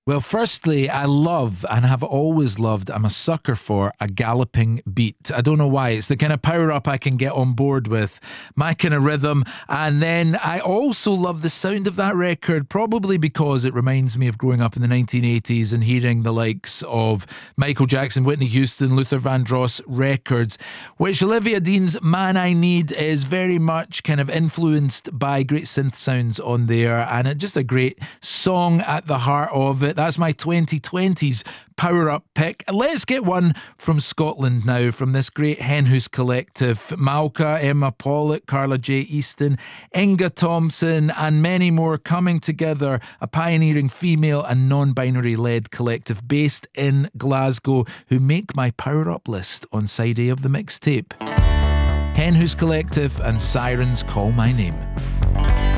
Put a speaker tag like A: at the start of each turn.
A: Well, firstly, I love and have always loved, I'm a sucker for a galloping beat. I don't know why. It's the kind of power up I can get on board with, my kind of rhythm. And then I also love the sound of that record, probably because it reminds me of growing up in the 1980s and hearing the likes of Michael Jackson, Whitney Houston, Luther Vandross records, which Olivia Dean's Man I Need is very much kind of influenced by great synth sounds on there. And it's just a great song at the heart of it. That's my 2020s power up pick. Let's get one from Scotland now, from this great Hen House collective. Malka, Emma Pollock, Carla J. Easton, Inga Thompson, and many more coming together. A pioneering female and non-binary led collective based in Glasgow who make my power up list on side A of the mixtape. Hen House Collective and Sirens Call My Name.